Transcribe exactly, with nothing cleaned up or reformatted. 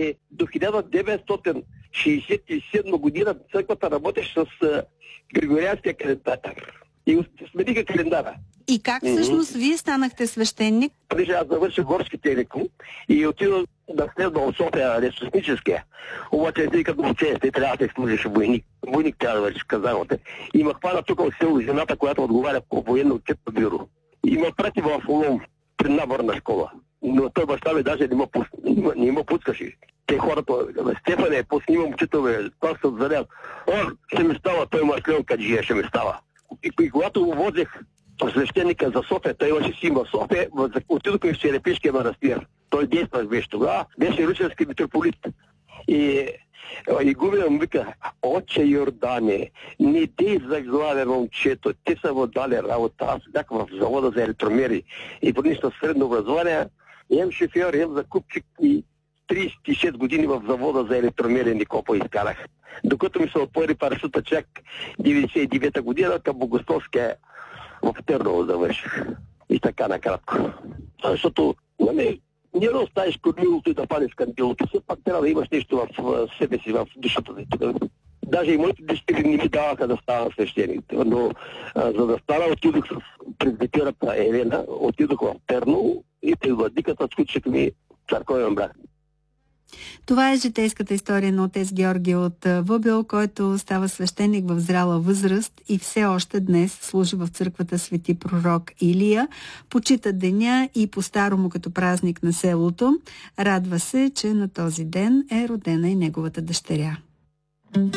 че до хиляда деветстотин шейсет и седма година църквата работеше с а, Григорианския календар. И смениха календара. И как всъщност mm-hmm. вие станахте свещеник? Понеже аз завърших горски техникум и отидох да следвам в София лесотехническия. Обаче, тъй като ученик, те трябва да се служеше войник. Войник трябва да върши в казармата. И ме хвана тук в село жената, която отговаря по военно отчетно бюро. И ме прати в Лом при наборна школа. Но той баща ми даже не ме, пус... не ме пускаше. Те хората, Стефане, поснима момчето, бе, това се отзалял. О, ще ми става, той маслен каджия, ще ми става. И, и когато го возех свещеника за София, той имаше син в София, отидохме в Черепишкия манастир. Той действах беше тогава, беше русенски митрополит. И, и губина му вика: отче Йордане, не дей заглавя момчето, те са му дали работа. Аз бях в завода за електромери и понища средно образование, имам шофьор, имам закупчик и тридесет и шест години в завода за електромери Никопа изкарах. Докато ми се отвори парашута чак деветдесет и девета година към Богословския в Търново завърших. И така накратко. Защото не, не да оставиш кормилото и да падеш кандилото. Все пак трябва да имаш нещо в, в себе си, в душата. Даже и моите дъщери не ми даваха да става свещеник. Но а, за да стана, отидох с презбитерата Елена, отидох в Търново и през владиката сключих ми църковен брак. Това е житейската история на отец Георги от Въбел, който става свещеник в зряла възраст и все още днес служи в църквата Свети пророк Илия. Почита деня и по-старому като празник на селото. Радва се, че на този ден е родена и неговата дъщеря.